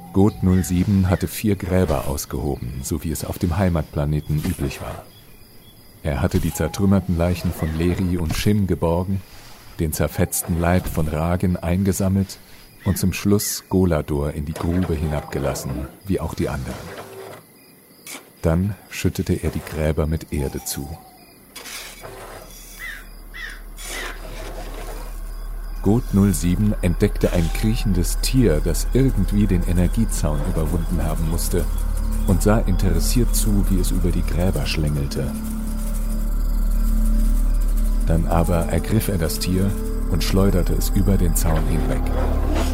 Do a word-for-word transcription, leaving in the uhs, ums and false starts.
Gott null sieben hatte vier Gräber ausgehoben, so wie es auf dem Heimatplaneten üblich war. Er hatte die zertrümmerten Leichen von Leri und Shin geborgen, den zerfetzten Leib von Ragen eingesammelt und zum Schluss Golador in die Grube hinabgelassen, wie auch die anderen. Dann schüttete er die Gräber mit Erde zu. Gott null sieben entdeckte ein kriechendes Tier, das irgendwie den Energiezaun überwunden haben musste, und sah interessiert zu, wie es über die Gräber schlängelte. Dann aber ergriff er das Tier und schleuderte es über den Zaun hinweg.